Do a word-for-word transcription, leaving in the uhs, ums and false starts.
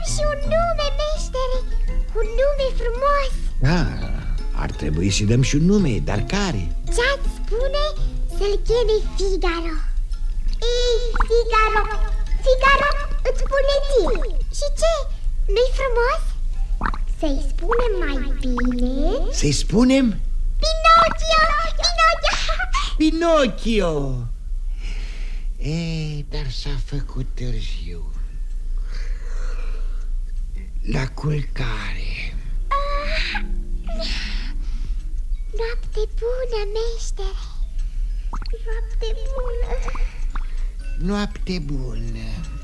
Și un nume, meștere, un nume frumos. Ah, ar trebui să-i dăm și un nume, dar care? Ce-ați spune să-l cheme Figaro? Ei, Figaro, Figaro, îți spune ție. Și ce? Nu-i frumos? Să-i spunem mai bine? Să-i spunem? Pinocchio, Pinocchio. Pinocchio. Ei, dar s-a făcut târziu. La culcare. Ah, noapte bună, meștere. Noapte bună. Noapte bună.